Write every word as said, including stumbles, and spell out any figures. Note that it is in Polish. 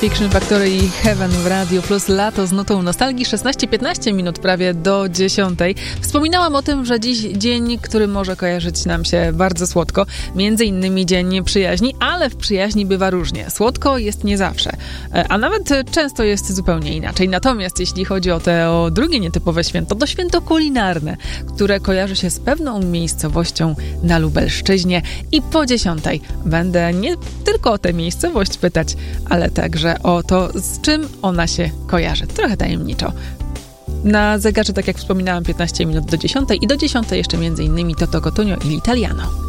Fiction Factory i Heaven w Radio Plus. Lato z nutą nostalgii. szesnaście piętnaście minut prawie do dziesiątej. Wspominałam o tym, że dziś dzień, który może kojarzyć nam się bardzo słodko. Między innymi dzień przyjaźni, ale w przyjaźni bywa różnie. Słodko jest nie zawsze, a nawet często jest zupełnie inaczej. Natomiast jeśli chodzi o te o drugie nietypowe święto, to święto kulinarne, które kojarzy się z pewną miejscowością na Lubelszczyźnie. I po dziesiątej będę nie tylko o tę miejscowość pytać, ale także o to, z czym ona się kojarzy. Trochę tajemniczo. Na zegarze, tak jak wspominałam, piętnaście minut do dziesiątej i do dziesiątej jeszcze między innymi Toto Cotugno i L'Italiano.